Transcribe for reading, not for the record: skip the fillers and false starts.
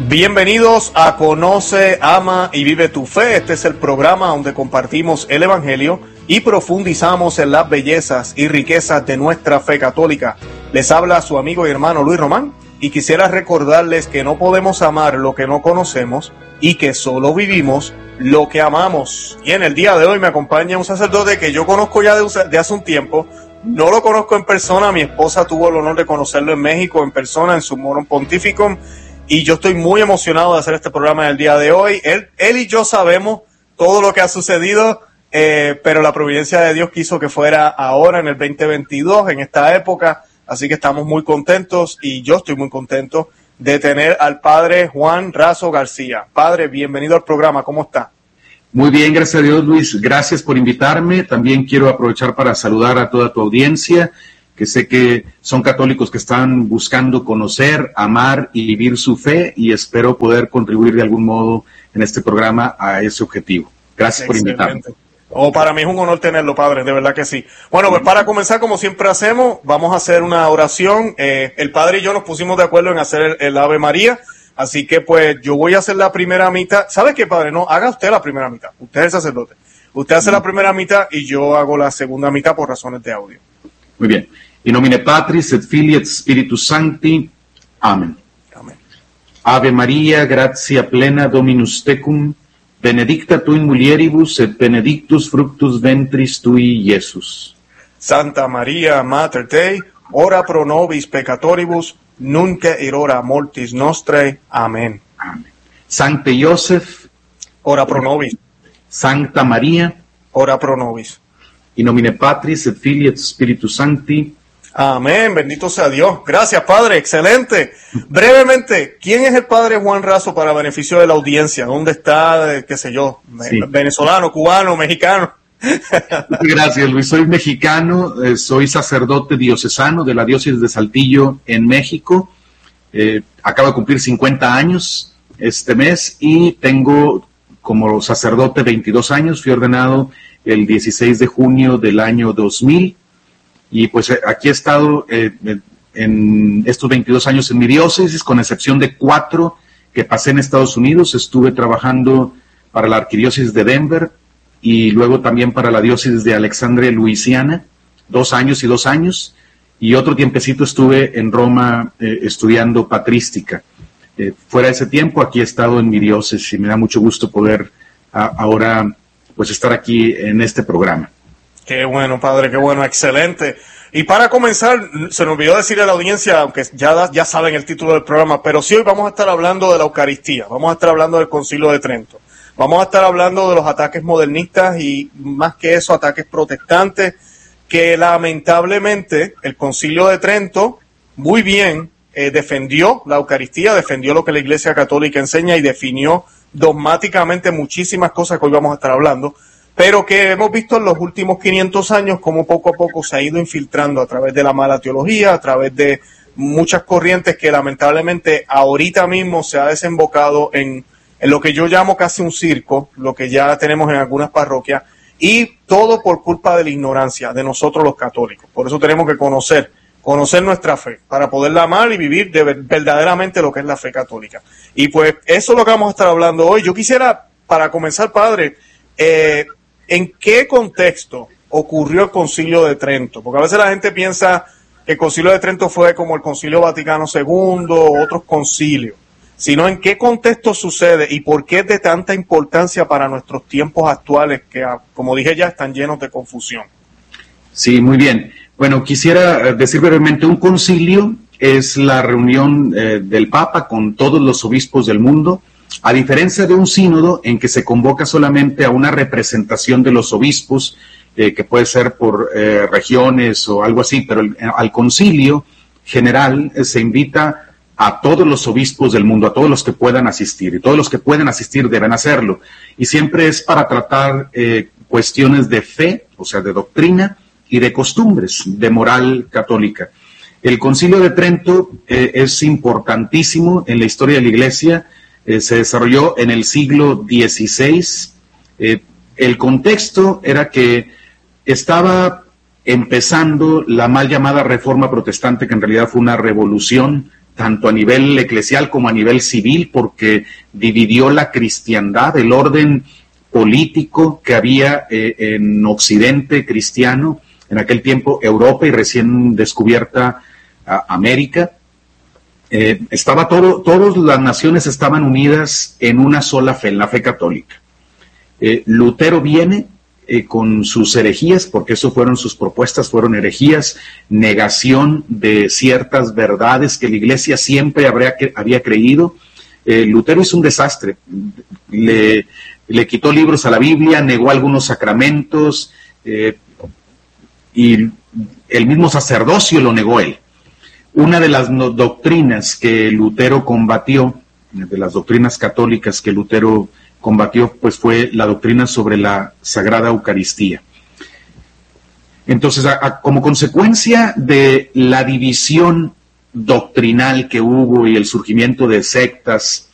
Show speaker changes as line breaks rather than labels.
Bienvenidos a Conoce, Ama y Vive tu Fe. Este es el programa donde compartimos el Evangelio y profundizamos en las bellezas y riquezas de nuestra fe católica. Les habla su amigo y hermano Luis Román y quisiera recordarles que no podemos amar lo que no conocemos y que solo vivimos lo que amamos. Y en el día de hoy me acompaña un sacerdote que yo conozco ya de hace un tiempo. No lo conozco en persona, mi esposa tuvo el honor de conocerlo en México en persona, en su Morum Pontificum. Y yo estoy muy emocionado de hacer este programa en el día de hoy. Él y yo sabemos todo lo que ha sucedido, pero la providencia de Dios quiso que fuera ahora, en el 2022, en esta época. Así que estamos muy contentos y yo estoy muy contento de tener al padre Juan Razo García. Padre, bienvenido al programa. ¿Cómo está?
Muy bien, gracias a Dios, Luis. Gracias por invitarme. También quiero aprovechar para saludar a toda tu audiencia, que sé que son católicos que están buscando conocer, amar y vivir su fe, y espero poder contribuir de algún modo en este programa a ese objetivo. Gracias por invitarme.
Para mí es un honor tenerlo, padre, de verdad que sí. Bueno, pues para comenzar, como siempre hacemos, vamos a hacer una oración. El padre y yo nos pusimos de acuerdo en hacer el Ave María, así que pues yo voy a hacer la primera mitad. ¿Sabe qué, padre? No, haga usted la primera mitad. Usted es el sacerdote. Usted hace la primera mitad y yo hago la segunda mitad por razones de audio.
Muy bien. In nomine Patris et Filii et Spiritus Sancti. Amén.
Amén.
Ave Maria, gratia plena Dominus tecum, benedicta tu in mulieribus et benedictus fructus ventris tui, Iesus.
Santa Maria, Mater Dei, ora pro nobis peccatoribus, nunc et in hora mortis nostrae. Amén.
Amén. Sancte Joseph,
ora pro nobis.
Sancta Maria,
ora pro nobis.
In nomine Patris et Filii et Spiritus Sancti.
Amén, bendito sea Dios. Gracias, padre, excelente. Brevemente, ¿quién es el padre Juan Razo para beneficio de la audiencia? ¿Dónde está, qué sé yo, sí, venezolano, cubano, mexicano?
Gracias, Luis. Soy mexicano, soy sacerdote diocesano de la diócesis de Saltillo en México. Acabo de cumplir 50 años este mes y tengo como sacerdote 22 años. Fui ordenado el 16 de junio del año 2000. Y pues aquí he estado en estos 22 años en mi diócesis, con excepción de 4 que pasé en Estados Unidos. Estuve trabajando para la arquidiócesis de Denver y luego también para la diócesis de Alexandria, Luisiana, 2 años y 2 años. Y otro tiempecito estuve en Roma estudiando patrística. Fuera de ese tiempo, aquí he estado en mi diócesis y me da mucho gusto poder ahora pues estar aquí en este programa.
Qué bueno, padre, qué bueno, excelente. Y para comenzar, se nos olvidó decirle a la audiencia, aunque ya saben el título del programa, pero sí hoy vamos a estar hablando de la Eucaristía, vamos a estar hablando del Concilio de Trento, vamos a estar hablando de los ataques modernistas y más que eso, ataques protestantes, que lamentablemente el Concilio de Trento muy bien defendió la Eucaristía, defendió lo que la Iglesia Católica enseña y definió dogmáticamente muchísimas cosas que hoy vamos a estar hablando, pero que hemos visto en los últimos 500 años cómo poco a poco se ha ido infiltrando a través de la mala teología, a través de muchas corrientes que lamentablemente ahorita mismo se ha desembocado en lo que yo llamo casi un circo, lo que ya tenemos en algunas parroquias, y todo por culpa de la ignorancia de nosotros los católicos. Por eso tenemos que conocer nuestra fe, para poderla amar y vivir verdaderamente lo que es la fe católica. Y pues eso es lo que vamos a estar hablando hoy. Yo quisiera, para comenzar, padre, ¿en qué contexto ocurrió el Concilio de Trento? Porque a veces la gente piensa que el Concilio de Trento fue como el Concilio Vaticano II o otros concilios, sino en qué contexto sucede y por qué es de tanta importancia para nuestros tiempos actuales que, como dije ya, están llenos de confusión.
Sí, muy bien. Bueno, quisiera decir brevemente, un concilio es la reunión del Papa con todos los obispos del mundo, a diferencia de un sínodo en que se convoca solamente a una representación de los obispos, que puede ser por regiones o algo así, pero al concilio general se invita a todos los obispos del mundo, a todos los que puedan asistir, y todos los que pueden asistir deben hacerlo, y siempre es para tratar cuestiones de fe, o sea, de doctrina, y de costumbres, de moral católica. El Concilio de Trento es importantísimo en la historia de la Iglesia. Se desarrolló en el siglo XVI. El contexto era que estaba empezando la mal llamada Reforma Protestante, que en realidad fue una revolución tanto a nivel eclesial como a nivel civil, porque dividió la cristiandad, el orden político que había en Occidente cristiano, en aquel tiempo Europa y recién descubierta América. Todas las naciones estaban unidas en una sola fe, en la fe católica. Lutero viene con sus herejías, porque eso fueron sus propuestas, fueron herejías, negación de ciertas verdades que la Iglesia siempre había creído. Lutero hizo un desastre, le quitó libros a la Biblia, negó algunos sacramentos, y el mismo sacerdocio lo negó él. Una de las doctrinas que Lutero combatió, de las doctrinas católicas que Lutero combatió, pues fue la doctrina sobre la Sagrada Eucaristía. Entonces, como consecuencia de la división doctrinal que hubo y el surgimiento de sectas